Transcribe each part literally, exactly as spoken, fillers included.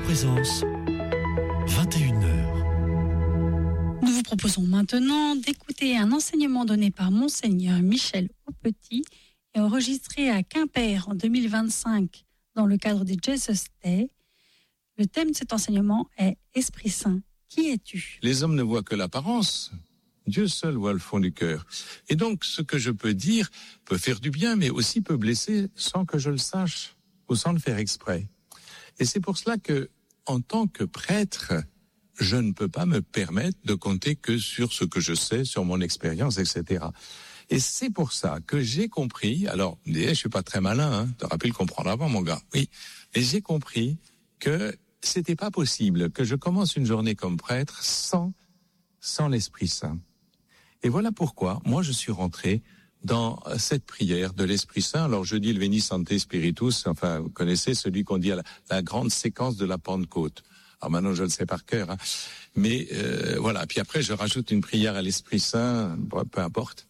Présence, vingt et une heures. Nous vous proposons maintenant d'écouter un enseignement donné par Monseigneur Michel Aupetit et enregistré à Quimper en deux mille vingt-cinq dans le cadre des Jesus Day. Le thème de cet enseignement est « Esprit Saint, qui es-tu » ? Les hommes ne voient que l'apparence. Dieu seul voit le fond du cœur. Et donc, ce que je peux dire peut faire du bien, mais aussi peut blesser sans que je le sache ou sans le faire exprès. Et c'est pour cela que, en tant que prêtre, je ne peux pas me permettre de compter que sur ce que je sais, sur mon expérience, et cetera. Et c'est pour ça que j'ai compris, alors, je suis pas très malin, hein, tu aurais pu le comprendre avant, mon gars, oui, mais j'ai compris que c'était pas possible que je commence une journée comme prêtre sans, sans l'Esprit Saint. Et voilà pourquoi, moi, je suis rentré dans cette prière de l'Esprit Saint. Alors, je dis le Veni Sancte Spiritus, enfin, vous connaissez celui qu'on dit à la, la grande séquence de la Pentecôte. Alors maintenant, je le sais par cœur, hein. Mais euh, voilà. Puis après, je rajoute une prière à l'Esprit Saint, peu importe.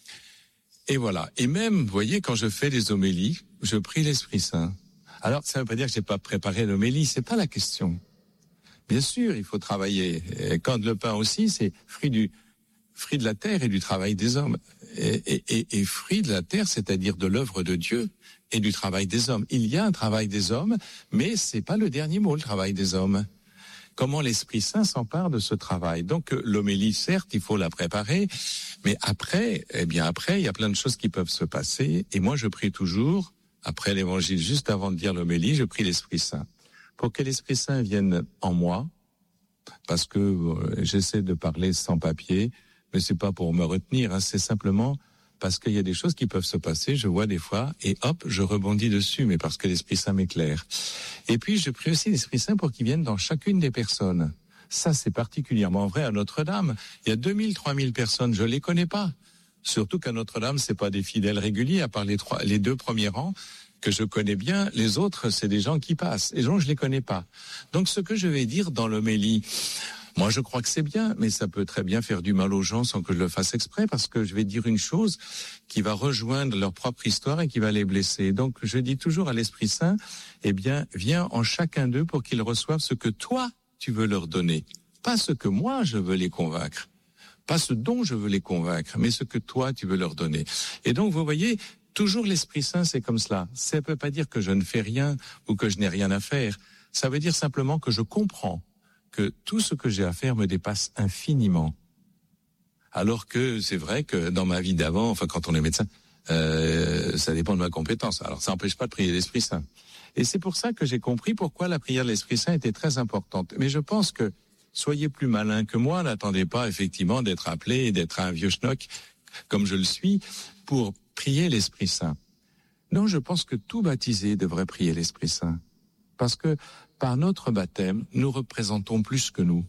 Et voilà. Et même, vous voyez, quand je fais les homélies, je prie l'Esprit Saint. Alors, ça ne veut pas dire que j'ai pas préparé l'homélie, c'est pas la question. Bien sûr, il faut travailler. Et quand le pain aussi, c'est fruit du fruit de la terre et du travail des hommes. Et, et, et, et fruit de la terre, c'est-à-dire de l'œuvre de Dieu et du travail des hommes. Il y a un travail des hommes, mais c'est pas le dernier mot, le travail des hommes. Comment l'Esprit Saint s'empare de ce travail. Donc l'homélie, certes, il faut la préparer, mais après, eh bien après, il y a plein de choses qui peuvent se passer. Et moi, je prie toujours, après l'évangile, juste avant de dire l'homélie, je prie l'Esprit Saint. Pour que l'Esprit Saint vienne en moi, parce que euh, j'essaie de parler sans papier, mais c'est pas pour me retenir, hein, c'est simplement parce qu'il y a des choses qui peuvent se passer, je vois des fois, et hop, je rebondis dessus, mais parce que l'Esprit Saint m'éclaire. Et puis, je prie aussi l'Esprit Saint pour qu'il vienne dans chacune des personnes. Ça, c'est particulièrement vrai à Notre-Dame. Il y a deux mille, trois mille personnes, je les connais pas. Surtout qu'à Notre-Dame, c'est pas des fidèles réguliers, à part les trois, les deux premiers rangs que je connais bien. Les autres, c'est des gens qui passent. Les gens, je les connais pas. Donc, ce que je vais dire dans l'homélie, moi, je crois que c'est bien, mais ça peut très bien faire du mal aux gens sans que je le fasse exprès, parce que je vais dire une chose qui va rejoindre leur propre histoire et qui va les blesser. Donc, je dis toujours à l'Esprit Saint, eh bien, viens en chacun d'eux pour qu'ils reçoivent ce que toi, tu veux leur donner. Pas ce que moi, je veux les convaincre. Pas ce dont je veux les convaincre, mais ce que toi, tu veux leur donner. Et donc, vous voyez, toujours l'Esprit Saint, c'est comme cela. Ça ne peut pas dire que je ne fais rien ou que je n'ai rien à faire. Ça veut dire simplement que je comprends que tout ce que j'ai à faire me dépasse infiniment. Alors que c'est vrai que dans ma vie d'avant, enfin quand on est médecin, euh, ça dépend de ma compétence. Alors ça n'empêche pas de prier l'Esprit Saint. Et c'est pour ça que j'ai compris pourquoi la prière de l'Esprit Saint était très importante. Mais je pense que soyez plus malins que moi, n'attendez pas effectivement d'être appelé et d'être un vieux schnock, comme je le suis, pour prier l'Esprit Saint. Non, je pense que tout baptisé devrait prier l'Esprit Saint. Parce que par notre baptême, nous représentons plus que nous.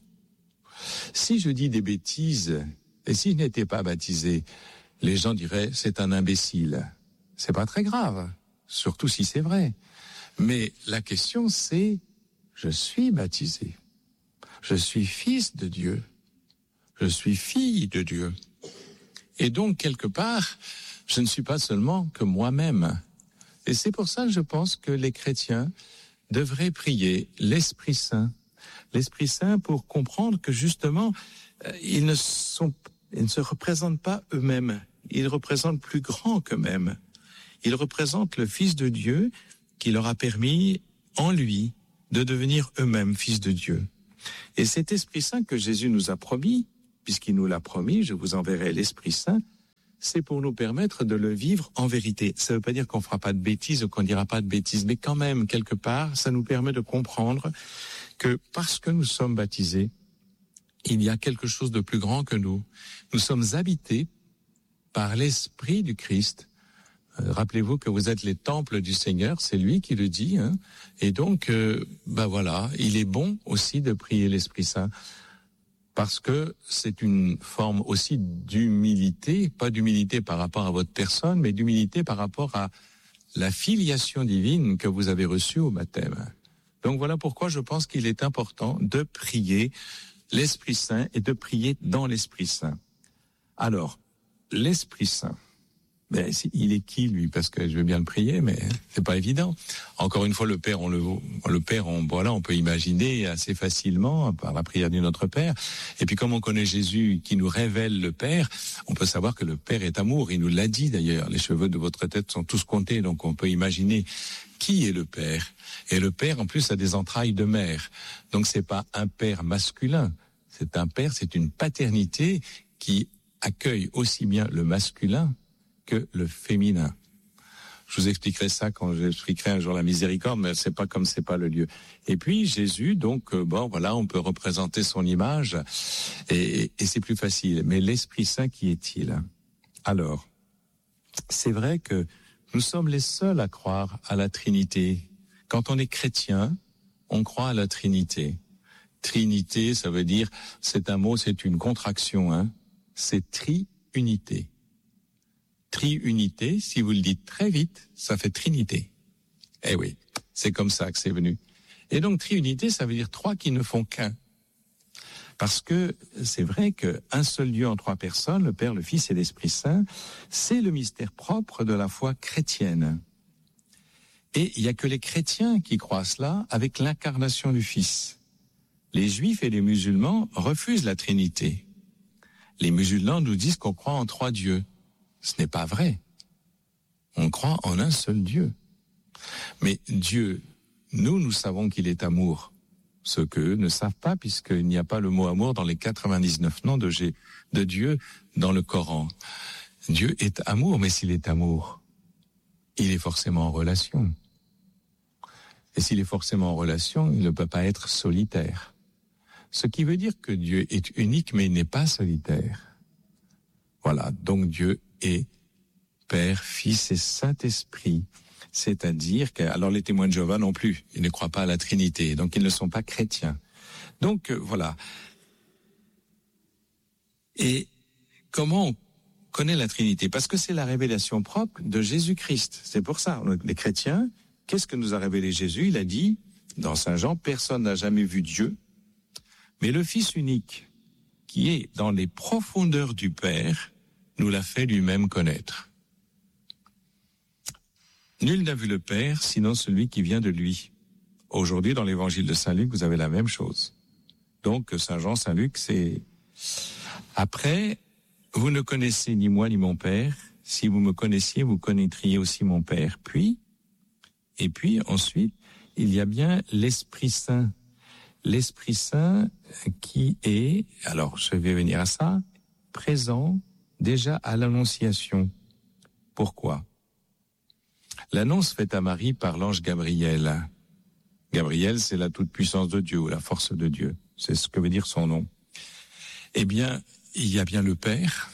Si je dis des bêtises, et si je n'étais pas baptisé, les gens diraient c'est un imbécile. C'est pas très grave, surtout si c'est vrai. Mais la question c'est, je suis baptisé. Je suis fils de Dieu. Je suis fille de Dieu. Et donc, quelque part, je ne suis pas seulement que moi-même. Et c'est pour ça que je pense que les chrétiens devraient prier l'Esprit Saint. L'Esprit Saint pour comprendre que justement, euh, ils ne sont, ils ne se représentent pas eux-mêmes. Ils représentent plus grand qu'eux-mêmes. Ils représentent le Fils de Dieu qui leur a permis, en lui, de devenir eux-mêmes fils de Dieu. Et cet Esprit Saint que Jésus nous a promis, puisqu'il nous l'a promis, je vous enverrai l'Esprit Saint, c'est pour nous permettre de le vivre en vérité. Ça ne veut pas dire qu'on ne fera pas de bêtises ou qu'on ne dira pas de bêtises, mais quand même, quelque part, ça nous permet de comprendre que parce que nous sommes baptisés, il y a quelque chose de plus grand que nous. Nous sommes habités par l'Esprit du Christ. Euh, rappelez-vous que vous êtes les temples du Seigneur, c'est lui qui le dit, hein. Et donc, euh, ben voilà, il est bon aussi de prier l'Esprit Saint. Parce que c'est une forme aussi d'humilité, pas d'humilité par rapport à votre personne, mais d'humilité par rapport à la filiation divine que vous avez reçue au baptême. Donc voilà pourquoi je pense qu'il est important de prier l'Esprit Saint et de prier dans l'Esprit Saint. Alors, l'Esprit Saint, Ben, il est qui, lui? Parce que je veux bien le prier, mais c'est pas évident. Encore une fois, le Père, on le, le Père, on, voilà, on peut imaginer assez facilement par la prière du Notre Père. Et puis, comme on connaît Jésus qui nous révèle le Père, on peut savoir que le Père est amour. Il nous l'a dit d'ailleurs. Les cheveux de votre tête sont tous comptés, donc on peut imaginer qui est le Père. Et le Père, en plus, a des entrailles de mère. Donc, c'est pas un Père masculin. C'est un Père, c'est une paternité qui accueille aussi bien le masculin que le féminin. Je vous expliquerai ça quand j'expliquerai un jour la miséricorde, mais c'est pas comme c'est pas le lieu. Et puis Jésus, donc bon voilà, on peut représenter son image et, et c'est plus facile. Mais l'Esprit Saint, qui est-il? Alors, c'est vrai que nous sommes les seuls à croire à la Trinité. Quand on est chrétien, on croit à la Trinité. Trinité, ça veut dire, c'est un mot, c'est une contraction, hein. C'est tri-unité. Tri-unité, si vous le dites très vite, ça fait Trinité. Eh oui, c'est comme ça que c'est venu. Et donc, tri-unité, ça veut dire trois qui ne font qu'un. Parce que c'est vrai qu'un seul Dieu en trois personnes, le Père, le Fils et l'Esprit Saint, c'est le mystère propre de la foi chrétienne. Et il n'y a que les chrétiens qui croient cela avec l'incarnation du Fils. Les Juifs et les musulmans refusent la Trinité. Les musulmans nous disent qu'on croit en trois dieux. Ce n'est pas vrai. On croit en un seul Dieu. Mais Dieu, nous, nous savons qu'il est amour. Ce qu'eux ne savent pas, puisqu'il n'y a pas le mot amour dans les quatre-vingt-dix-neuf noms de, G, de Dieu dans le Coran. Dieu est amour, mais s'il est amour, il est forcément en relation. Et s'il est forcément en relation, il ne peut pas être solitaire. Ce qui veut dire que Dieu est unique, mais il n'est pas solitaire. Voilà, donc Dieu est Père, Fils et Saint-Esprit. C'est-à-dire que, alors les témoins de Jéhovah non plus, ils ne croient pas à la Trinité, donc ils ne sont pas chrétiens. Donc euh, voilà. Et comment on connaît la Trinité? Parce que c'est la révélation propre de Jésus-Christ. C'est pour ça, les chrétiens, qu'est-ce que nous a révélé Jésus? Il a dit, dans Saint Jean, personne n'a jamais vu Dieu, mais le Fils unique, qui est dans les profondeurs du Père, nous l'a fait lui-même connaître. Nul n'a vu le Père, sinon celui qui vient de lui. Aujourd'hui, dans l'évangile de Saint-Luc, vous avez la même chose. Donc, Saint Jean, Saint-Luc, c'est... Après, vous ne connaissez ni moi ni mon Père. Si vous me connaissiez, vous connaîtriez aussi mon Père. Puis, et puis, ensuite, il y a bien l'Esprit Saint. L'Esprit Saint qui est, alors je vais venir à ça, présent déjà à l'Annonciation. Pourquoi? L'annonce faite à Marie par l'ange Gabriel. Gabriel, c'est la toute-puissance de Dieu, ou la force de Dieu. C'est ce que veut dire son nom. Eh bien, il y a bien le Père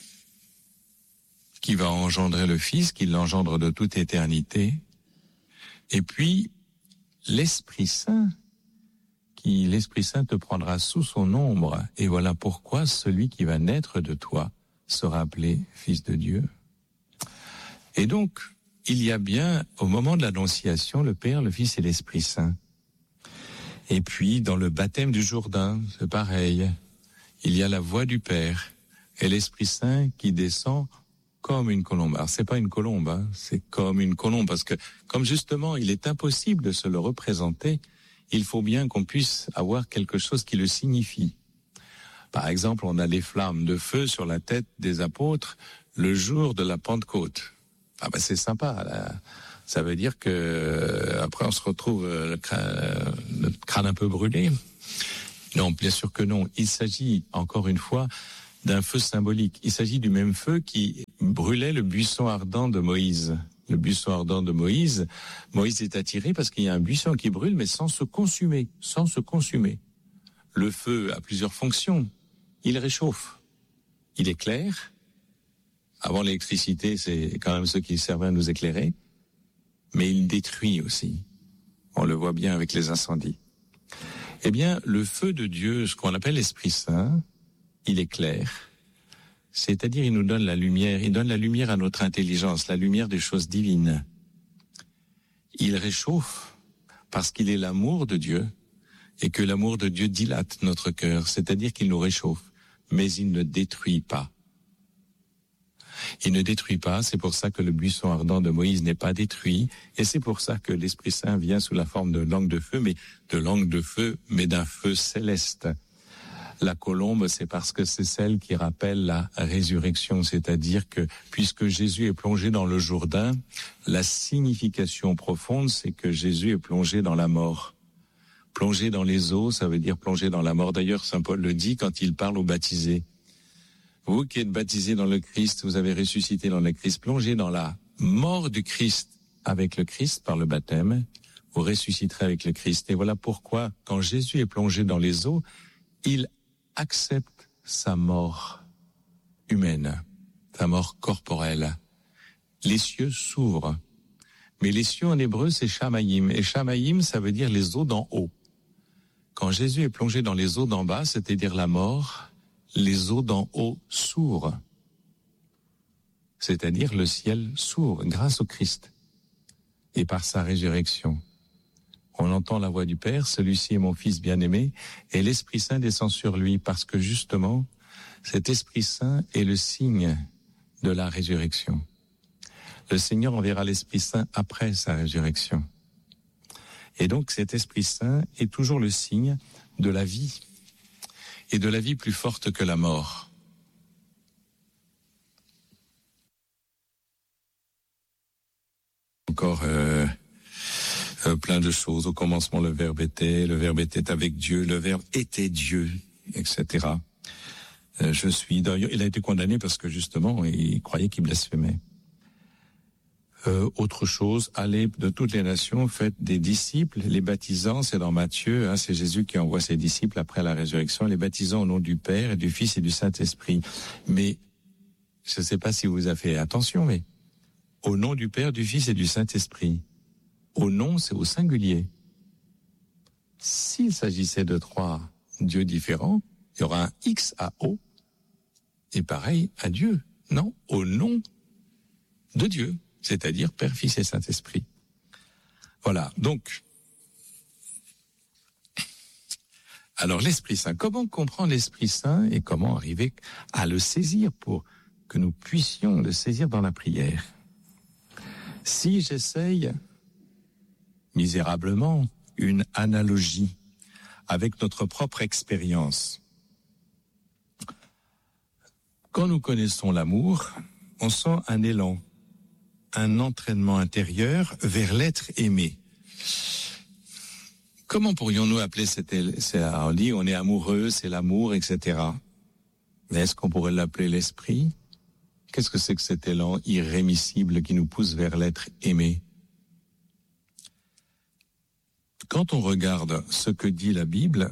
qui va engendrer le Fils, qui l'engendre de toute éternité. Et puis, l'Esprit Saint, qui, l'Esprit Saint te prendra sous son ombre. Et voilà pourquoi celui qui va naître de toi sera appelé Fils de Dieu. Et donc, il y a bien, au moment de l'Annonciation, le Père, le Fils et l'Esprit Saint. Et puis, dans le baptême du Jourdain, c'est pareil. Il y a la voix du Père et l'Esprit Saint qui descend comme une colombe. Alors, c'est pas une colombe, hein, c'est comme une colombe, parce que, comme justement, il est impossible de se le représenter, il faut bien qu'on puisse avoir quelque chose qui le signifie. Par exemple, on a les flammes de feu sur la tête des apôtres le jour de la Pentecôte. Ah ben c'est sympa, là. Ça veut dire que après on se retrouve euh, le, crâne, le crâne un peu brûlé. Non, bien sûr que non. Il s'agit encore une fois d'un feu symbolique. Il s'agit du même feu qui brûlait le buisson ardent de Moïse. Le buisson ardent de Moïse, Moïse est attiré parce qu'il y a un buisson qui brûle, mais sans se consumer, sans se consumer. Le feu a plusieurs fonctions. Il réchauffe, il éclaire. Avant l'électricité, c'est quand même ceux qui servaient à nous éclairer. Mais il détruit aussi. On le voit bien avec les incendies. Eh bien, le feu de Dieu, ce qu'on appelle l'Esprit Saint, il éclaire. C'est-à-dire, il nous donne la lumière. Il donne la lumière à notre intelligence, la lumière des choses divines. Il réchauffe parce qu'il est l'amour de Dieu et que l'amour de Dieu dilate notre cœur. C'est-à-dire qu'il nous réchauffe, mais il ne détruit pas. Il ne détruit pas, c'est pour ça que le buisson ardent de Moïse n'est pas détruit, et c'est pour ça que l'Esprit Saint vient sous la forme de langue de feu, mais de langue de feu, mais d'un feu céleste. La colombe, c'est parce que c'est celle qui rappelle la résurrection, c'est-à-dire que puisque Jésus est plongé dans le Jourdain, la signification profonde, c'est que Jésus est plongé dans la mort. Plongé dans les eaux, ça veut dire plongé dans la mort. D'ailleurs, saint Paul le dit quand il parle aux baptisés. Vous qui êtes baptisés dans le Christ, vous avez ressuscité dans le Christ, plongé dans la mort du Christ avec le Christ par le baptême, vous ressusciterez avec le Christ. Et voilà pourquoi, quand Jésus est plongé dans les eaux, il accepte sa mort humaine, sa mort corporelle. Les cieux s'ouvrent. Mais les cieux en hébreu, c'est Shamayim. Et Shamayim, ça veut dire les eaux d'en haut. Quand Jésus est plongé dans les eaux d'en bas, c'est-à-dire la mort, les eaux d'en haut s'ouvrent. C'est-à-dire le ciel s'ouvre grâce au Christ. Et par sa résurrection. On entend la voix du Père, celui-ci est mon Fils bien-aimé, et l'Esprit Saint descend sur lui, parce que justement, cet Esprit Saint est le signe de la résurrection. Le Seigneur enverra l'Esprit Saint après sa résurrection. Et donc cet Esprit Saint est toujours le signe de la vie, et de la vie plus forte que la mort. Encore... Euh Euh, plein de choses. Au commencement, le Verbe était, le Verbe était avec Dieu, le Verbe était Dieu, et cetera. Euh, je suis, d'ailleurs, il a été condamné parce que justement, il croyait qu'il blasphémait. Euh, autre chose, allez de toutes les nations, faites des disciples, les baptisants, c'est dans Matthieu, hein, c'est Jésus qui envoie ses disciples après la résurrection, les baptisants au nom du Père et du Fils et du Saint-Esprit. Mais, je ne sais pas si vous avez fait attention, mais au nom du Père, du Fils et du Saint-Esprit. Au nom, c'est au singulier. S'il s'agissait de trois dieux différents, il y aura un X à O, et pareil à Dieu. Non, au nom de Dieu, c'est-à-dire Père, Fils et Saint-Esprit. Voilà, donc, alors l'Esprit Saint, comment comprendre l'Esprit Saint et comment arriver à le saisir pour que nous puissions le saisir dans la prière? Si j'essaye misérablement une analogie avec notre propre expérience. Quand nous connaissons l'amour, on sent un élan, un entraînement intérieur vers l'être aimé. Comment pourrions-nous appeler cet élan? On dit on est amoureux, c'est l'amour, et cetera. Mais est-ce qu'on pourrait l'appeler l'esprit? Qu'est-ce que c'est que cet élan irrémissible qui nous pousse vers l'être aimé? Quand on regarde ce que dit la Bible,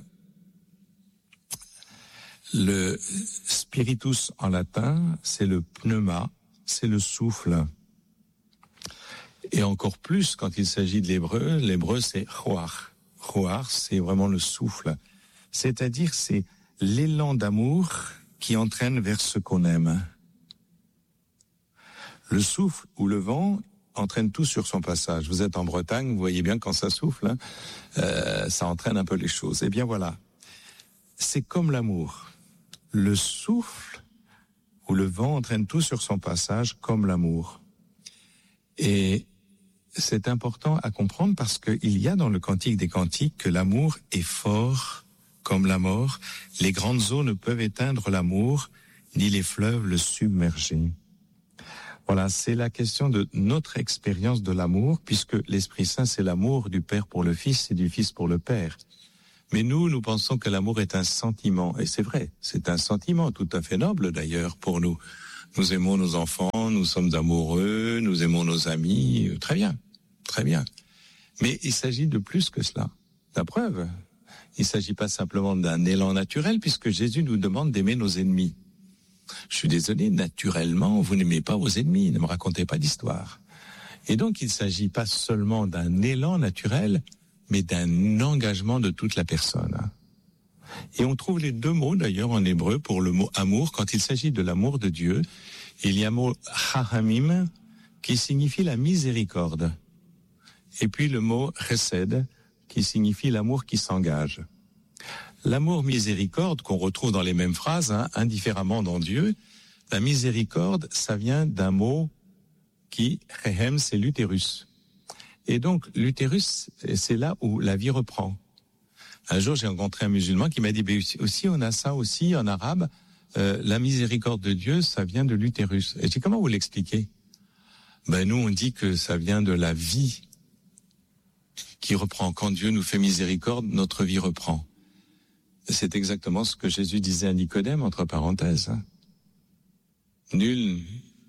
le spiritus en latin, c'est le pneuma, c'est le souffle. Et encore plus quand il s'agit de l'hébreu, l'hébreu c'est ruach. Ruach, c'est vraiment le souffle. C'est-à-dire, c'est l'élan d'amour qui entraîne vers ce qu'on aime. Le souffle ou le vent entraîne tout sur son passage. Vous êtes en Bretagne, vous voyez bien quand ça souffle, hein, euh, ça entraîne un peu les choses. Eh bien voilà, c'est comme l'amour. Le souffle ou le vent entraîne tout sur son passage comme l'amour. Et c'est important à comprendre parce qu'il y a dans le Cantique des Cantiques que l'amour est fort comme la mort. Les grandes eaux ne peuvent éteindre l'amour, ni les fleuves le submerger. Voilà, c'est la question de notre expérience de l'amour, puisque l'Esprit Saint, c'est l'amour du Père pour le Fils et du Fils pour le Père. Mais nous, nous pensons que l'amour est un sentiment, et c'est vrai, c'est un sentiment tout à fait noble d'ailleurs pour nous. Nous aimons nos enfants, nous sommes amoureux, nous aimons nos amis, très bien, très bien. Mais il s'agit de plus que cela. La preuve, il ne s'agit pas simplement d'un élan naturel, puisque Jésus nous demande d'aimer nos ennemis. Je suis désolé, naturellement, vous n'aimez pas vos ennemis, ne me racontez pas d'histoire. Et donc, il ne s'agit pas seulement d'un élan naturel, mais d'un engagement de toute la personne. Et on trouve les deux mots, d'ailleurs, en hébreu, pour le mot amour. Quand il s'agit de l'amour de Dieu, il y a le mot chahamim, qui signifie la miséricorde. Et puis le mot chesed, qui signifie l'amour qui s'engage. L'amour miséricorde, qu'on retrouve dans les mêmes phrases, hein, indifféremment dans Dieu, La miséricorde, ça vient d'un mot qui, rehem, c'est l'utérus. Et donc, l'utérus, c'est là où la vie reprend. Un jour, j'ai rencontré un musulman qui m'a dit, ben aussi, on a ça aussi en arabe, euh, la miséricorde de Dieu, ça vient de l'utérus. Et j'ai dit, comment vous l'expliquez? Ben, nous, on dit que ça vient de la vie qui reprend. Quand Dieu nous fait miséricorde, notre vie reprend. C'est exactement ce que Jésus disait à Nicodème, entre parenthèses. Nul.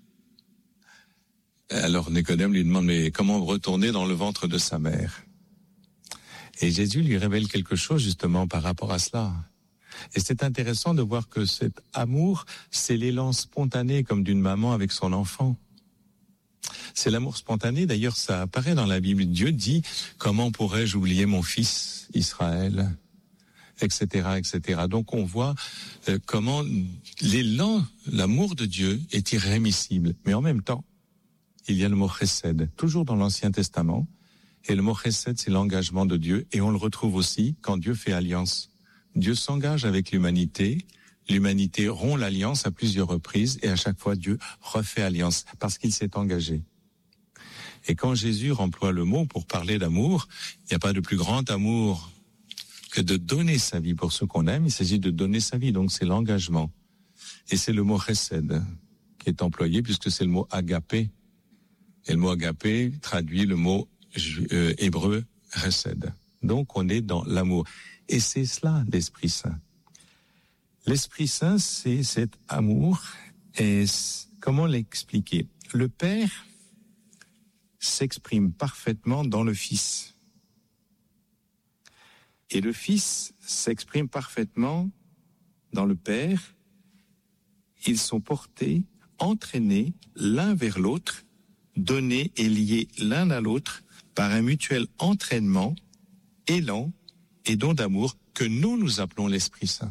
Alors Nicodème lui demande, mais comment retourner dans le ventre de sa mère? Et Jésus lui révèle quelque chose justement par rapport à cela. Et c'est intéressant de voir que cet amour, c'est l'élan spontané comme d'une maman avec son enfant. C'est l'amour spontané, d'ailleurs ça apparaît dans la Bible. Dieu dit, comment pourrais-je oublier mon fils Israël, et cetera, et cetera. Donc on voit euh, comment l'élan, l'amour de Dieu est irrémissible. Mais en même temps, il y a le mot chesed, toujours dans l'Ancien Testament. Et le mot chesed, c'est l'engagement de Dieu. Et on le retrouve aussi quand Dieu fait alliance. Dieu s'engage avec l'humanité. L'humanité rompt l'alliance à plusieurs reprises. Et à chaque fois, Dieu refait alliance parce qu'il s'est engagé. Et quand Jésus emploie le mot pour parler d'amour, il n'y a pas de plus grand amour que de donner sa vie pour ceux qu'on aime. Il s'agit de donner sa vie. Donc c'est l'engagement. Et c'est le mot chesed qui est employé puisque c'est le mot agapé. Et le mot agapé traduit le mot euh, hébreu chesed. Donc on est dans l'amour. Et c'est cela l'Esprit Saint. L'Esprit Saint, c'est cet amour. Et comment l'expliquer? Le Père s'exprime parfaitement dans le Fils. Et le Fils s'exprime parfaitement dans le Père. Ils sont portés, entraînés l'un vers l'autre, donnés et liés l'un à l'autre par un mutuel entraînement, élan et don d'amour que nous, nous appelons l'Esprit Saint.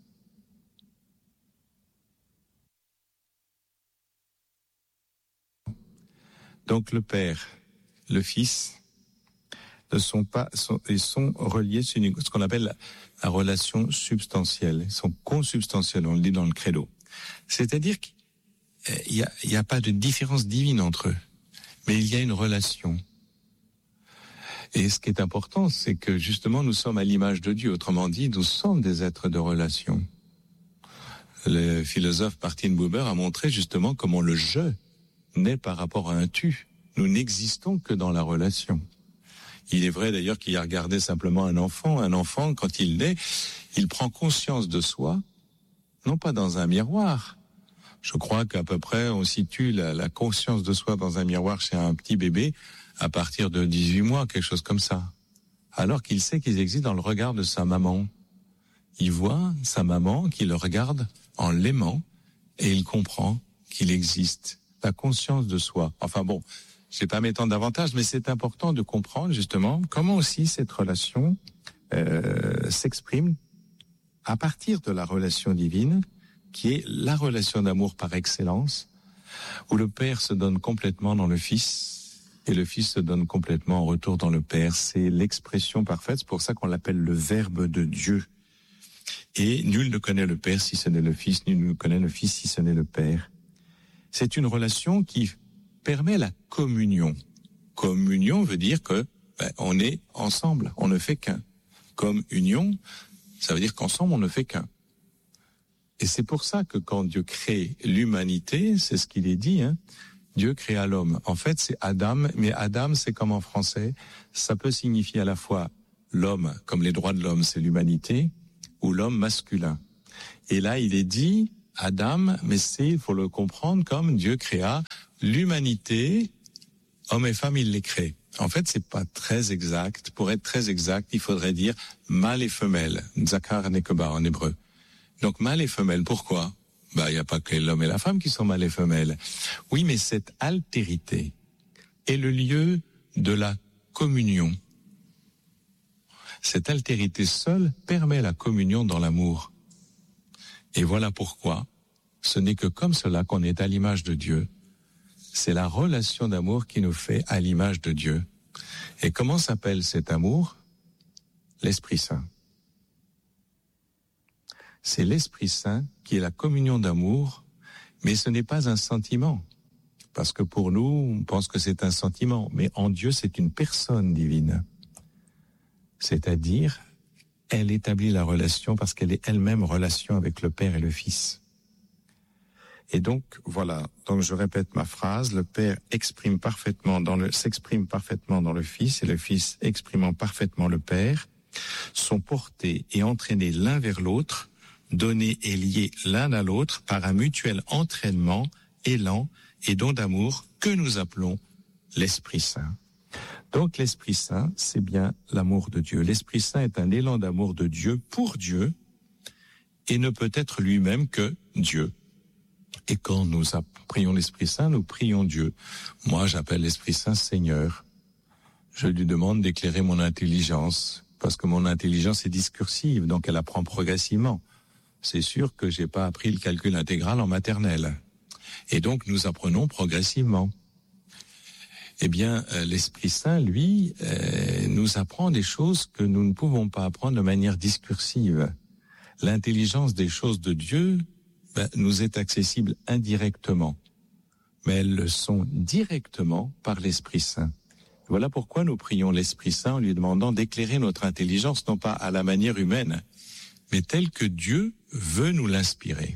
Donc le Père, le Fils, ne sont pas, sont, ils sont reliés sur une, ce qu'on appelle la, la relation substantielle. Ils sont consubstantiels, on le dit dans le credo. C'est-à-dire qu'il n'y a, il y a pas de différence divine entre eux, mais il y a une relation. Et ce qui est important, c'est que justement nous sommes à l'image de Dieu. Autrement dit, nous sommes des êtres de relation. Le philosophe Martin Buber a montré justement comment le je naît par rapport à un tu. Nous n'existons que dans la relation. Il est vrai d'ailleurs qu'il a regardé simplement un enfant. Un enfant, quand il naît, il prend conscience de soi, non pas dans un miroir. Je crois qu'à peu près on situe la, la conscience de soi dans un miroir chez un petit bébé à partir de dix-huit mois, quelque chose comme ça. Alors qu'il sait qu'il existe dans le regard de sa maman. Il voit sa maman qui le regarde en l'aimant et il comprend qu'il existe. La conscience de soi. Enfin bon, je ne vais pas m'étendre davantage, mais c'est important de comprendre justement comment aussi cette relation euh, s'exprime à partir de la relation divine, qui est la relation d'amour par excellence, où le Père se donne complètement dans le Fils et le Fils se donne complètement en retour dans le Père. C'est l'expression parfaite, c'est pour ça qu'on l'appelle le Verbe de Dieu. Et nul ne connaît le Père si ce n'est le Fils, nul ne connaît le Fils si ce n'est le Père. C'est une relation qui permet la communion. Communion veut dire que ben, on est ensemble, on ne fait qu'un. Comme union, ça veut dire qu'ensemble on ne fait qu'un. Et c'est pour ça que quand Dieu crée l'humanité, c'est ce qu'il est dit, hein, Dieu créa l'homme. En fait, c'est Adam, mais Adam, c'est comme en français, ça peut signifier à la fois l'homme, comme les droits de l'homme, c'est l'humanité, ou l'homme masculin. Et là, il est dit Adam, mais c'est, il faut le comprendre comme Dieu créa l'humanité, hommes et femmes, il les crée. En fait, c'est pas très exact. Pour être très exact, il faudrait dire mâle et femelle, zakar nekeba en hébreu. Donc mâle et femelle, pourquoi? Bah, il n'y a pas que l'homme et la femme qui sont mâle et femelle. Oui, mais cette altérité est le lieu de la communion. Cette altérité seule permet la communion dans l'amour. Et voilà pourquoi ce n'est que comme cela qu'on est à l'image de Dieu. C'est la relation d'amour qui nous fait à l'image de Dieu. Et comment s'appelle cet amour? L'Esprit Saint. C'est l'Esprit Saint qui est la communion d'amour, Mais ce n'est pas un sentiment. Parce que pour nous, on pense que c'est un sentiment. Mais en Dieu, c'est une personne divine. C'est-à-dire, elle établit la relation parce qu'elle est elle-même relation avec le Père et le Fils. Et donc, voilà. Donc, je répète ma phrase. Le Père exprime parfaitement dans le, s'exprime parfaitement dans le Fils et le Fils exprimant parfaitement le Père sont portés et entraînés l'un vers l'autre, donnés et liés l'un à l'autre par un mutuel entraînement, élan et don d'amour que nous appelons l'Esprit Saint. Donc, l'Esprit Saint, c'est bien l'amour de Dieu. L'Esprit Saint est un élan d'amour de Dieu pour Dieu et ne peut être lui-même que Dieu. Et quand nous prions l'Esprit Saint, nous prions Dieu. Moi, j'appelle l'Esprit Saint Seigneur. Je lui demande d'éclairer mon intelligence, parce que mon intelligence est discursive, donc elle apprend progressivement. C'est sûr que j'ai pas appris le calcul intégral en maternelle. Et donc, nous apprenons progressivement. Eh bien, euh, l'Esprit Saint, lui, euh, nous apprend des choses que nous ne pouvons pas apprendre de manière discursive. L'intelligence des choses de Dieu ben, nous est accessible indirectement, mais elles le sont directement par l'Esprit Saint. Voilà pourquoi nous prions l'Esprit Saint en lui demandant d'éclairer notre intelligence, non pas à la manière humaine, mais telle que Dieu veut nous l'inspirer.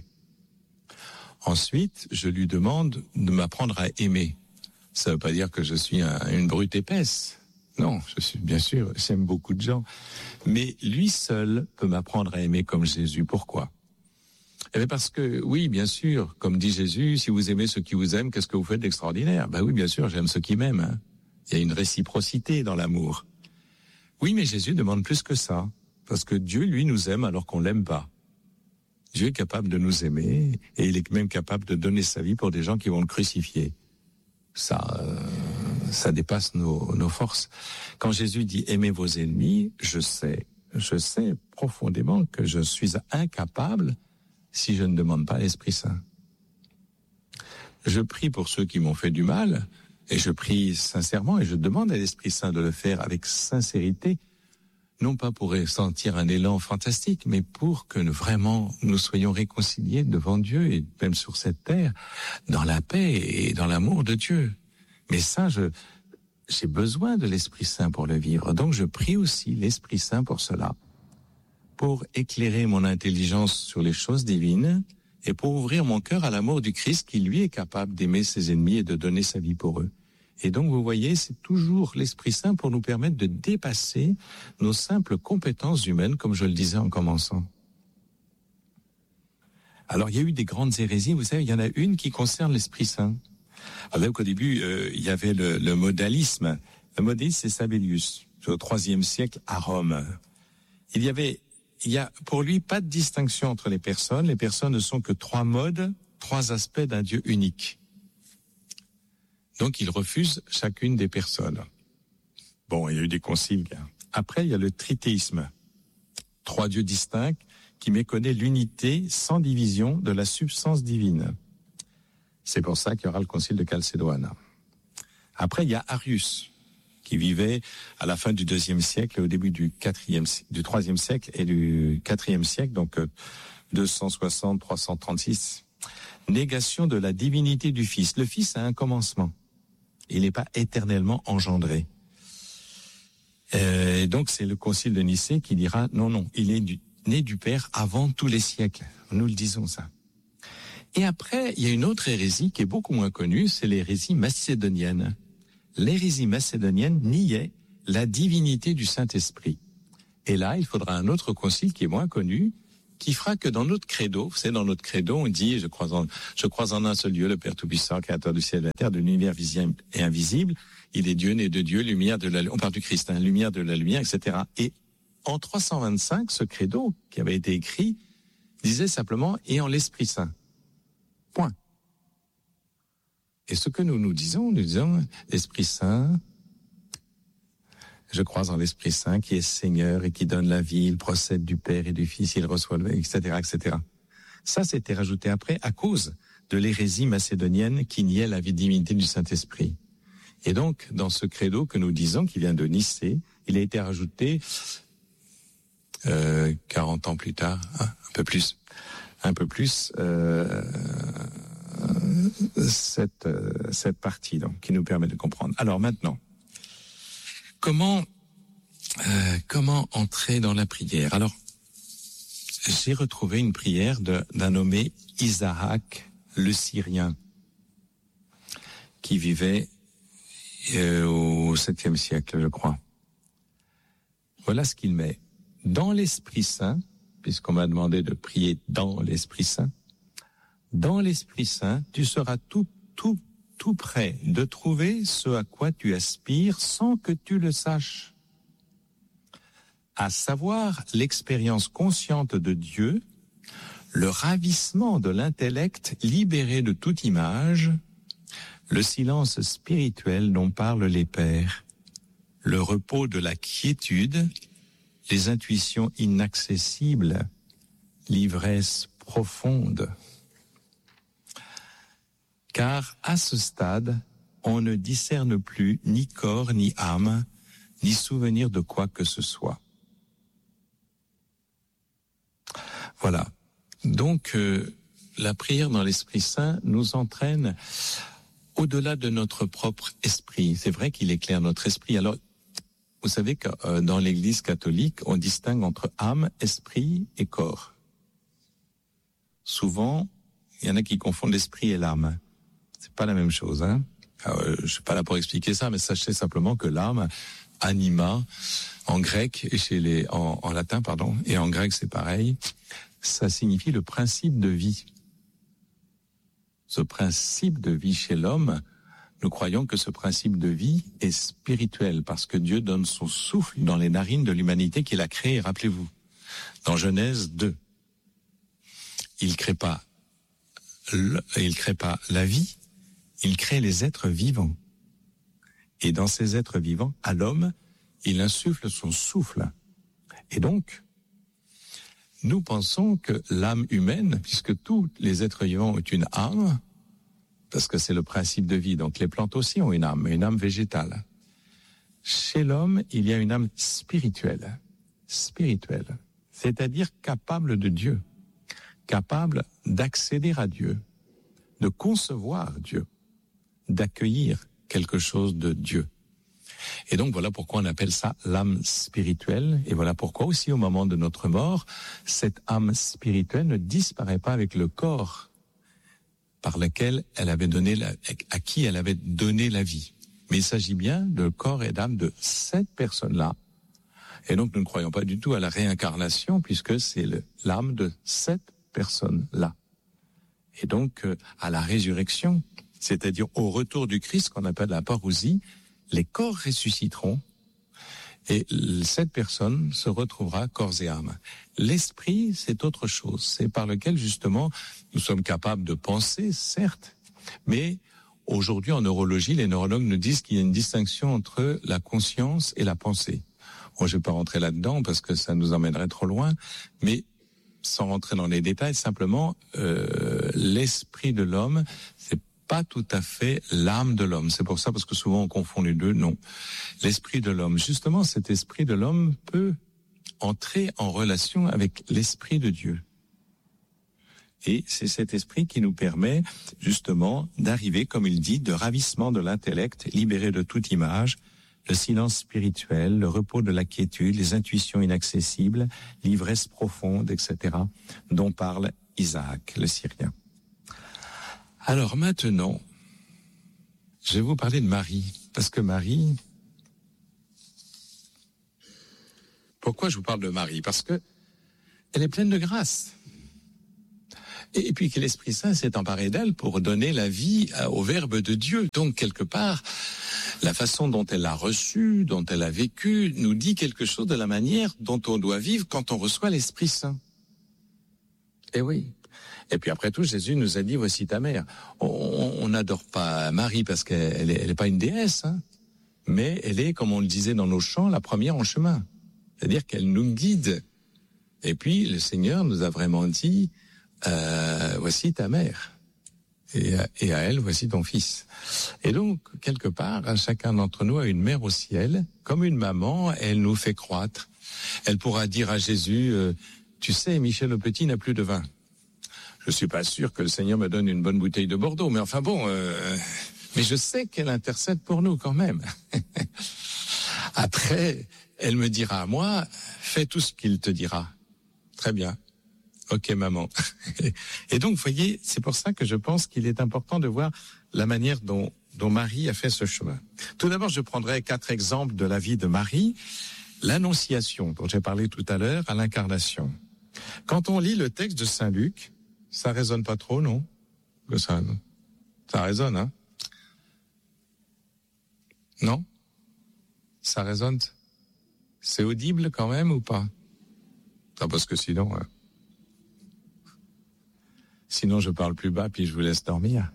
Ensuite, je lui demande de m'apprendre à aimer. Ça ne veut pas dire que je suis un, une brute épaisse. Non, je suis bien sûr, j'aime beaucoup de gens. Mais lui seul peut m'apprendre à aimer comme Jésus. Pourquoi ? Eh bien parce que, oui, bien sûr, comme dit Jésus, si vous aimez ceux qui vous aiment, qu'est-ce que vous faites d'extraordinaire ? Ben oui, bien sûr, j'aime ceux qui m'aiment. Hein. Il y a une réciprocité dans l'amour. Oui, mais Jésus demande plus que ça. Parce que Dieu, lui, nous aime alors qu'on l'aime pas. Dieu est capable de nous aimer et il est même capable de donner sa vie pour des gens qui vont le crucifier. Ça, euh, ça dépasse nos, nos forces. Quand Jésus dit « aimez vos ennemis », je sais, je sais profondément que je suis incapable si je ne demande pas l'Esprit Saint. Je prie pour ceux qui m'ont fait du mal et je prie sincèrement et je demande à l'Esprit Saint de le faire avec sincérité, non pas pour sentir un élan fantastique, mais pour que nous, vraiment nous soyons réconciliés devant Dieu et même sur cette terre, dans la paix et dans l'amour de Dieu. Mais ça, je, j'ai besoin de l'Esprit Saint pour le vivre. Donc je prie aussi l'Esprit Saint pour cela, pour éclairer mon intelligence sur les choses divines et pour ouvrir mon cœur à l'amour du Christ qui, lui, est capable d'aimer ses ennemis et de donner sa vie pour eux. Et donc, vous voyez, c'est toujours l'Esprit Saint pour nous permettre de dépasser nos simples compétences humaines, comme je le disais en commençant. Alors, il y a eu des grandes hérésies. Vous savez, il y en a une qui concerne l'Esprit Saint. Alors, qu'au début, euh, il y avait le, le modalisme. Le modalisme, c'est Sabellius, au troisième siècle à Rome. Il y avait, il y a pour lui pas de distinction entre les personnes. Les personnes ne sont que trois modes, trois aspects d'un Dieu unique. Donc, il refuse chacune des personnes. Bon, il y a eu des conciles. Après, il y a le trithéisme. Trois dieux distincts qui méconnaît l'unité sans division de la substance divine. C'est pour ça qu'il y aura le concile de Chalcédoine. Après, il y a Arius, qui vivait à la fin du deuxième siècle et au début du quatrième, du troisième siècle et du quatrième siècle, donc deux cent soixante à trois cent trente-six. Négation de la divinité du Fils. Le Fils a un commencement. Il n'est pas éternellement engendré. Euh, et donc c'est le concile de Nicée qui dira non, non, il est du, né du Père avant tous les siècles. Nous le disons ça. Et après, il y a une autre hérésie qui est beaucoup moins connue, c'est l'hérésie macédonienne. L'hérésie macédonienne niait la divinité du Saint-Esprit. Et là, il faudra un autre concile qui est moins connu, qui fera que dans notre credo, c'est dans notre credo, on dit, je crois en, je crois en un seul Dieu, le Père Tout-Puissant, créateur du ciel et de la terre, de l'univers visible et invisible. Il est Dieu, né de Dieu, lumière de la, on parle du Christ, hein, lumière de la lumière, et cetera. Et en trois cent vingt-cinq, ce credo, qui avait été écrit, disait simplement, et en l'Esprit Saint. Point. Et ce que nous nous disons, nous disons, l'Esprit Saint, je crois en l'Esprit Saint qui est Seigneur et qui donne la vie, il procède du Père et du Fils, il reçoit le, et cetera, et cetera. Ça, c'était rajouté après à cause de l'hérésie macédonienne qui niait la divinité du Saint-Esprit. Et donc, dans ce credo que nous disons, qui vient de Nicée, il a été rajouté euh, quarante ans plus tard, hein, un peu plus, un peu plus, euh, cette, euh, cette partie donc, qui nous permet de comprendre. Alors maintenant, comment, euh, comment entrer dans la prière? Alors, j'ai retrouvé une prière de, d'un nommé Isaac le Syrien, qui vivait euh, au septième siècle, je crois. Voilà ce qu'il met. Dans l'Esprit Saint, puisqu'on m'a demandé de prier dans l'Esprit Saint, dans l'Esprit Saint, tu seras tout, tout, tout près de trouver ce à quoi tu aspires sans que tu le saches. À savoir l'expérience consciente de Dieu, le ravissement de l'intellect libéré de toute image, le silence spirituel dont parlent les pères, le repos de la quiétude, les intuitions inaccessibles, l'ivresse profonde. Car à ce stade, on ne discerne plus ni corps, ni âme, ni souvenir de quoi que ce soit. Voilà. Donc, euh, la prière dans l'Esprit Saint nous entraîne au-delà de notre propre esprit. C'est vrai qu'il éclaire notre esprit. Alors, vous savez que euh, dans l'Église catholique, on distingue entre âme, esprit et corps. Souvent, il y en a qui confondent l'esprit et l'âme. C'est pas la même chose, hein. Alors, euh, je suis pas là pour expliquer ça, mais sachez simplement que l'âme, anima, en grec et chez les, en, en latin, pardon, et en grec c'est pareil, ça signifie le principe de vie. Ce principe de vie chez l'homme, nous croyons que ce principe de vie est spirituel parce que Dieu donne son souffle dans les narines de l'humanité qu'il a créée. Rappelez-vous, dans Genèse deux, il crée pas, le, il crée pas la vie, il crée les êtres vivants. Et dans ces êtres vivants, à l'homme, il insuffle son souffle. Et donc, nous pensons que l'âme humaine, puisque tous les êtres vivants ont une âme, parce que c'est le principe de vie, donc les plantes aussi ont une âme, une âme végétale. Chez l'homme, il y a une âme spirituelle, spirituelle, c'est-à-dire capable de Dieu, capable d'accéder à Dieu, de concevoir Dieu, d'accueillir quelque chose de Dieu. Et donc voilà pourquoi on appelle ça l'âme spirituelle, et voilà pourquoi aussi au moment de notre mort, cette âme spirituelle ne disparaît pas avec le corps par lequel elle avait donné la, à qui elle avait donné la vie. Mais il s'agit bien de corps et d'âme de cette personne-là. Et donc nous ne croyons pas du tout à la réincarnation puisque c'est le, l'âme de cette personne-là. Et donc euh, à la résurrection, c'est-à-dire au retour du Christ qu'on appelle la parousie, les corps ressusciteront et cette personne se retrouvera corps et âme. L'esprit, c'est autre chose. C'est par lequel, justement, nous sommes capables de penser, certes, mais aujourd'hui, en neurologie, les neurologues nous disent qu'il y a une distinction entre la conscience et la pensée. Bon, je ne vais pas rentrer là-dedans parce que ça nous emmènerait trop loin, mais sans rentrer dans les détails, simplement, euh, l'esprit de l'homme, c'est pas tout à fait l'âme de l'homme. C'est pour ça, parce que souvent on confond les deux. Non. L'esprit de l'homme. Justement, cet esprit de l'homme peut entrer en relation avec l'esprit de Dieu. Et c'est cet esprit qui nous permet, justement, d'arriver, comme il dit, de ravissement de l'intellect, libéré de toute image, le silence spirituel, le repos de la quiétude, les intuitions inaccessibles, l'ivresse profonde, et cetera, dont parle Isaac, le Syrien. Alors maintenant, je vais vous parler de Marie, parce que Marie, pourquoi je vous parle de Marie? Parce que elle est pleine de grâce. Et puis que l'Esprit Saint s'est emparé d'elle pour donner la vie au Verbe de Dieu. Donc quelque part, la façon dont elle l'a reçu, dont elle a vécu, nous dit quelque chose de la manière dont on doit vivre quand on reçoit l'Esprit Saint. Eh oui. Et puis après tout, Jésus nous a dit, voici ta mère. On n'adore pas Marie parce qu'elle n'est pas une déesse, hein, mais elle est, comme on le disait dans nos chants, la première en chemin. C'est-à-dire qu'elle nous guide. Et puis le Seigneur nous a vraiment dit, euh, voici ta mère. Et, et à elle, voici ton fils. Et donc, quelque part, chacun d'entre nous a une mère au ciel. Comme une maman, elle nous fait croître. Elle pourra dire à Jésus, euh, tu sais, Michel le Petit n'a plus de vin. Je suis pas sûr que le Seigneur me donne une bonne bouteille de Bordeaux, mais enfin bon, euh, mais je sais qu'elle intercède pour nous quand même. Après, elle me dira à moi, fais tout ce qu'il te dira. Très bien. Ok, maman. Et donc, vous voyez, c'est pour ça que je pense qu'il est important de voir la manière dont, dont Marie a fait ce chemin. Tout d'abord, je prendrai quatre exemples de la vie de Marie. L'Annonciation, dont j'ai parlé tout à l'heure, à l'Incarnation. Quand on lit le texte de Saint Luc, ça résonne pas trop, non? Ça, ça résonne, hein? Non? Ça résonne? C'est audible quand même ou pas? Non, parce que sinon, euh, sinon je parle plus bas puis je vous laisse dormir.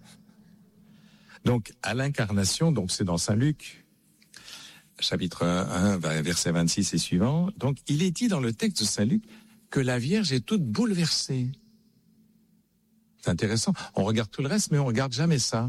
Donc, à l'Incarnation, donc c'est dans Saint Luc, chapitre un, verset vingt-six et suivant. Donc, il est dit dans le texte de Saint Luc que la Vierge est toute bouleversée. C'est intéressant. On regarde tout le reste, mais on regarde jamais ça.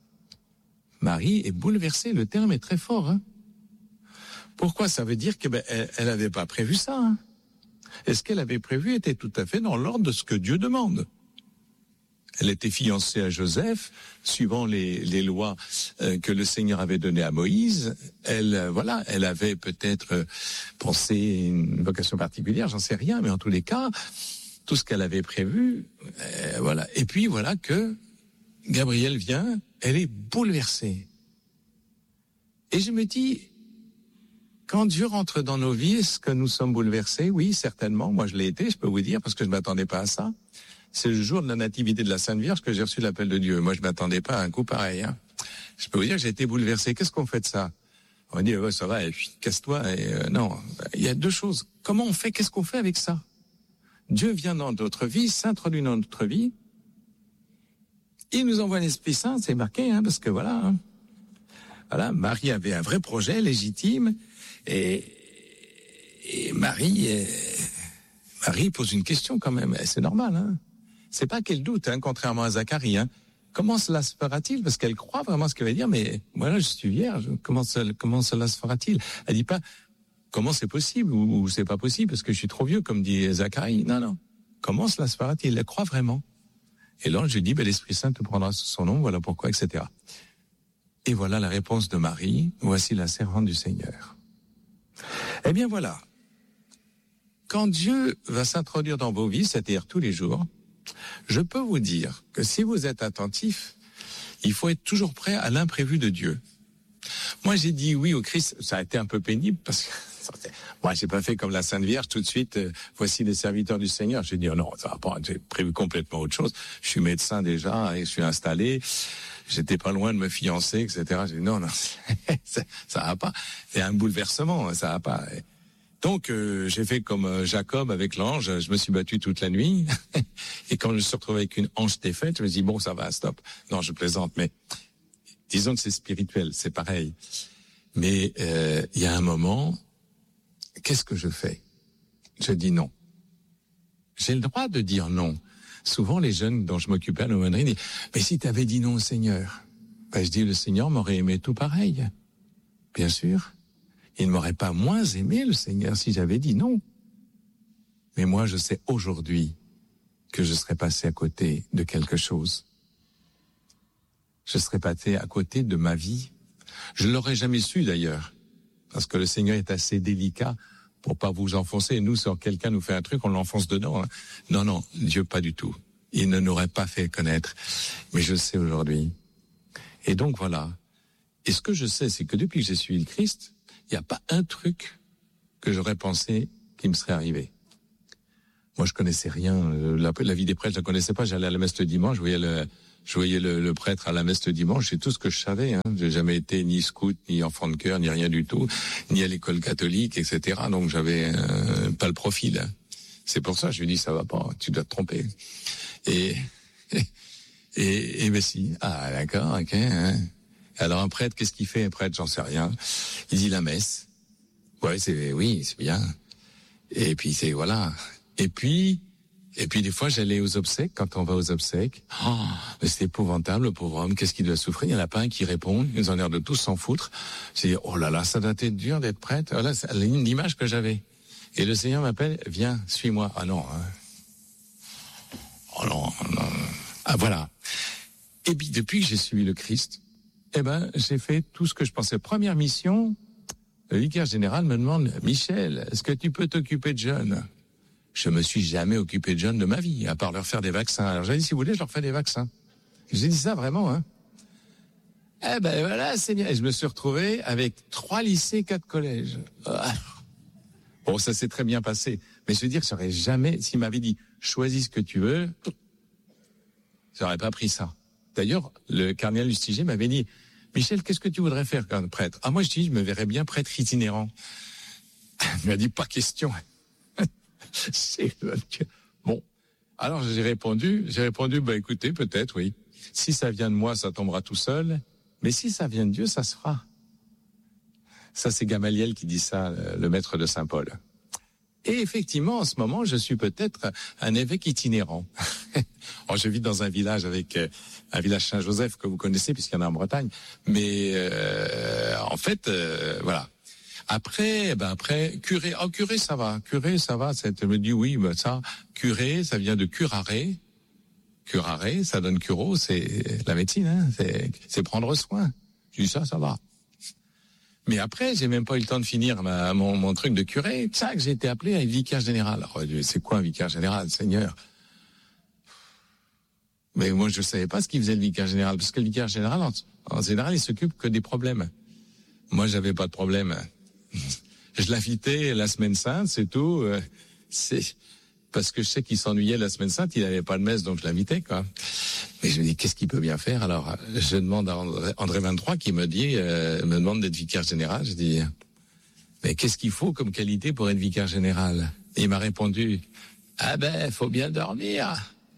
Marie est bouleversée. Le terme est très fort. Hein. Pourquoi? Ça veut dire qu'elle ben, elle n'avait pas prévu ça. Hein. Et ce qu'elle avait prévu était tout à fait dans l'ordre de ce que Dieu demande. Elle était fiancée à Joseph, suivant les, les lois euh, que le Seigneur avait données à Moïse. Elle, euh, voilà, elle avait peut-être euh, pensé une vocation particulière, j'en sais rien, mais en tous les cas, tout ce qu'elle avait prévu, euh, voilà. Et puis voilà que Gabriel vient, elle est bouleversée. Et je me dis, quand Dieu rentre dans nos vies, est-ce que nous sommes bouleversés? Oui, certainement. Moi, je l'ai été, je peux vous dire, parce que je ne m'attendais pas à ça. C'est le jour de la nativité de la Sainte Vierge que j'ai reçu l'appel de Dieu. Moi, je m'attendais pas à un coup pareil. Hein. Je peux vous dire que j'ai été bouleversé. Qu'est-ce qu'on fait de ça? On dit, ouais, ça va, et puis casse-toi. Et euh, non, il y a deux choses. Comment on fait? Qu'est-ce qu'on fait avec ça? Dieu vient dans notre vie, s'introduit dans notre vie. Il nous envoie l'Esprit Saint, c'est marqué, hein, parce que voilà. Hein. Voilà, Marie avait un vrai projet légitime, et, et Marie, euh, Marie pose une question quand même. C'est normal, hein. C'est pas qu'elle doute, hein, contrairement à Zacharie. Hein. Comment cela se fera-t-il? Parce qu'elle croit vraiment ce qu'elle va dire, mais voilà, je suis vierge. Comment, ça, comment cela se fera-t-il? Elle dit pas comment c'est possible ou, ou c'est pas possible parce que je suis trop vieux, comme dit Zacharie. Non, non. Comment cela se fera-t-il? Elle croit vraiment. Et l'ange lui dit, ben, l'Esprit Saint te prendra sous son nom, voilà pourquoi, et cetera. Et voilà la réponse de Marie. Voici la servante du Seigneur. Eh bien voilà. Quand Dieu va s'introduire dans vos vies, c'est-à-dire tous les jours, je peux vous dire que si vous êtes attentif, il faut être toujours prêt à l'imprévu de Dieu. Moi, j'ai dit oui au Christ. Ça a été un peu pénible parce que moi, j'ai pas fait comme la Sainte Vierge tout de suite. Euh, voici les serviteurs du Seigneur. J'ai dit oh non, ça va pas. J'ai prévu complètement autre chose. Je suis médecin déjà et je suis installé. J'étais pas loin de me fiancer, et cetera. J'ai dit non, non, ça, ça va pas. C'est un bouleversement, ça va pas. Donc, euh, j'ai fait comme euh, Jacob avec l'ange, je me suis battu toute la nuit, et quand je me suis retrouvé avec une hanche défaite, je me suis dit, bon, ça va, stop. Non, je plaisante, mais disons que c'est spirituel, c'est pareil. Mais euh, il y a un moment, qu'est-ce que je fais? Je dis non. J'ai le droit de dire non. Souvent, les jeunes dont je m'occupais à l'aumônerie disent, mais si tu avais dit non au Seigneur, ben, je dis, le Seigneur m'aurait aimé tout pareil. Bien sûr. Il ne m'aurait pas moins aimé, le Seigneur, si j'avais dit non. Mais moi, je sais aujourd'hui que je serais passé à côté de quelque chose. Je serais passé à côté de ma vie. Je ne l'aurais jamais su, d'ailleurs, parce que le Seigneur est assez délicat pour pas vous enfoncer. Nous, si quelqu'un nous fait un truc, on l'enfonce dedans. Hein. Non, non, Dieu, pas du tout. Il ne nous aurait pas fait connaître. Mais je le sais aujourd'hui. Et donc, voilà. Et ce que je sais, c'est que depuis que j'ai suivi le Christ, il n'y a pas un truc que j'aurais pensé qui me serait arrivé. Moi, je connaissais rien. La, la vie des prêtres, je la connaissais pas. J'allais à la messe le dimanche, je voyais le, je voyais le, le prêtre à la messe le dimanche. C'est tout ce que je savais. Hein. J'ai jamais été ni scout, ni enfant de chœur, ni rien du tout, ni à l'école catholique, et cetera. Donc, j'avais euh, pas le profil. C'est pour ça, je lui dis, ça va pas. Tu dois te tromper. Et et, et, et ben si. Ah, d'accord, ok. Hein. Alors un prêtre, qu'est-ce qu'il fait un prêtre? J'en sais rien. Il dit la messe. Ouais, c'est oui, c'est bien. Et puis c'est voilà. Et puis et puis des fois j'allais aux obsèques. Quand on va aux obsèques, oh, mais c'est épouvantable, le pauvre homme. Qu'est-ce qu'il doit souffrir? Il y en a pas un qui répond. Ils ont l'air de tous s'en foutre. C'est oh là là, ça doit être dur d'être prêtre. Voilà, c'est l'image que j'avais. Et le Seigneur m'appelle, viens, suis-moi. Ah non. Hein. Oh non, non. Ah, voilà. Et puis, depuis que j'ai suivi le Christ, eh ben, j'ai fait tout ce que je pensais. Première mission, le vicaire général me demande, Michel, est-ce que tu peux t'occuper de jeunes? Je me suis jamais occupé de jeunes de ma vie, à part leur faire des vaccins. Alors j'ai dit, si vous voulez, je leur fais des vaccins. J'ai dit ça vraiment, hein. Eh ben voilà, c'est bien. Et je me suis retrouvé avec trois lycées, quatre collèges. Ah. Bon, ça s'est très bien passé. Mais je veux dire que j'aurais jamais, s'il m'avait dit, choisis ce que tu veux, j'aurais pas pris ça. D'ailleurs, le cardinal Lustiger m'avait dit, Michel, qu'est-ce que tu voudrais faire comme prêtre? Ah, moi, je dis, je me verrais bien prêtre itinérant. Il m'a dit, pas question. C'est... Bon. Alors, j'ai répondu, j'ai répondu, bah, écoutez, peut-être, oui. Si ça vient de moi, ça tombera tout seul. Mais si ça vient de Dieu, ça se fera. Ça, c'est Gamaliel qui dit ça, le maître de Saint-Paul. Et effectivement, en ce moment, je suis peut-être un évêque itinérant. Alors, je vis dans un village avec euh, un village Saint-Joseph que vous connaissez puisqu'il y en a en Bretagne. Mais euh, en fait, euh, voilà. Après, ben après, curé. Oh, curé, ça va. Curé, ça va. Ça me dit oui, ben ça. Curé, ça vient de curare. Curare, ça donne curo, c'est la médecine, hein. C'est, c'est prendre soin. Je dis ça, ça va. Mais après, j'ai même pas eu le temps de finir ma, mon, mon truc de curé. Ça, que j'ai été appelé à un vicaire général. Alors, c'est quoi un vicaire général, Seigneur? Mais moi, je savais pas ce qu'il faisait le vicaire général, parce que le vicaire général, en, en général, il s'occupe que des problèmes. Moi, j'avais pas de problème. Je l'invitais la semaine sainte, c'est tout. C'est parce que je sais qu'il s'ennuyait la semaine sainte, il n'avait pas de messe, donc je l'invitais, quoi. Mais je me dis, qu'est-ce qu'il peut bien faire? Alors, je demande à André, André vingt-trois qui me dit, euh, me demande d'être vicaire général. Je dis, mais qu'est-ce qu'il faut comme qualité pour être vicaire général? Et il m'a répondu, ah ben, faut bien dormir.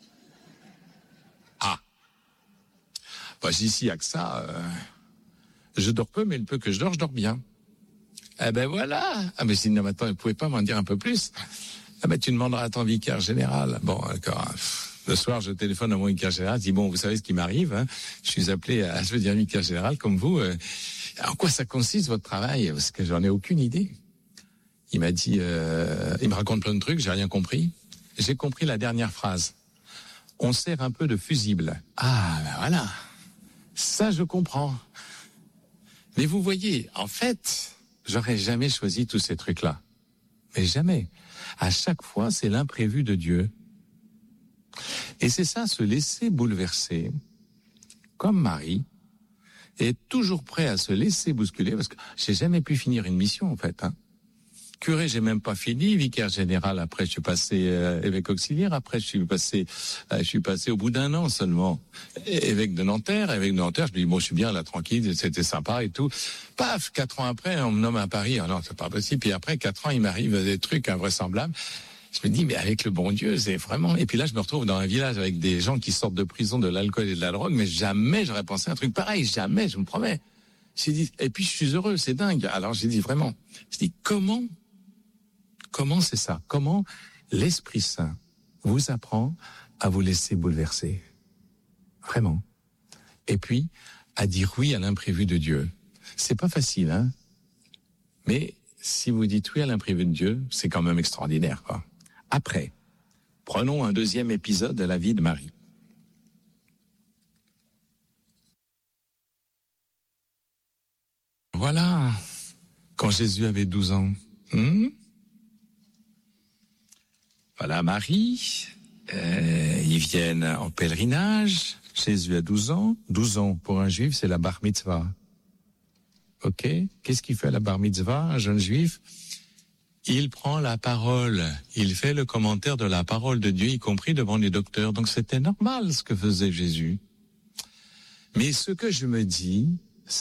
Ah. Bah, si, si, y a que ça, euh, je dors peu, mais le peu que je dors, je dors bien. Ah ben voilà. Ah ben sinon, maintenant, vous ne pouvez pas m'en dire un peu plus? Ah ben tu demanderas à ton vicaire général. Bon, d'accord. Le soir, je téléphone à mon vicaire général, je dis, bon, vous savez ce qui m'arrive, hein, je suis appelé à, je veux dire, vicaire général comme vous. Euh, en quoi ça consiste, votre travail? Parce que j'en ai aucune idée. Il m'a dit, euh, il me raconte plein de trucs, j'ai rien compris. J'ai compris la dernière phrase. On sert un peu de fusible. Ah, ben voilà. Ça, je comprends. Mais vous voyez, en fait, j'aurais jamais choisi tous ces trucs-là. Mais jamais. À chaque fois, c'est l'imprévu de Dieu. Et c'est ça, se laisser bouleverser, comme Marie, et toujours prêt à se laisser bousculer, parce que j'ai jamais pu finir une mission, en fait, hein. Curé, j'ai même pas fini. Vicaire général, après, je suis passé euh, évêque auxiliaire. Après, je suis passé, euh, je suis passé au bout d'un an seulement évêque de Nanterre. Évêque de Nanterre, je me dis bon, je suis bien là, tranquille, c'était sympa et tout. Paf, quatre ans après, on me nomme à Paris. Ah non, c'est pas possible. Puis après, quatre ans, il m'arrive des trucs invraisemblables. Je me dis mais avec le bon Dieu, c'est vraiment. Et puis là, je me retrouve dans un village avec des gens qui sortent de prison de l'alcool et de la drogue. Mais jamais j'aurais pensé à un truc pareil. Jamais, je me promets. J'ai dit. Et puis je suis heureux, c'est dingue. Alors j'ai dit vraiment. Je dis comment. Comment c'est ça? Comment l'Esprit Saint vous apprend à vous laisser bouleverser? Vraiment. Et puis, à dire oui à l'imprévu de Dieu. C'est pas facile, hein? Mais si vous dites oui à l'imprévu de Dieu, c'est quand même extraordinaire, quoi. Après, prenons un deuxième épisode de la vie de Marie. Voilà. Quand Jésus avait douze ans. Hmm? Voilà Marie, euh, ils viennent en pèlerinage, Jésus a douze ans, douze ans pour un juif c'est la bar mitzvah. Ok, qu'est-ce qu'il fait à la bar mitzvah, un jeune juif? Il prend la parole, il fait le commentaire de la parole de Dieu, y compris devant les docteurs, donc c'était normal ce que faisait Jésus. Mais ce que je me dis,